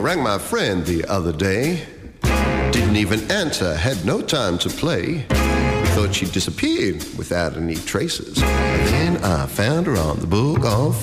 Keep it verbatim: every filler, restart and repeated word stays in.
rang my friend the other day. Didn't even answer, had no time to play. We thought she'd disappeared without any traces. Then I found her on the book of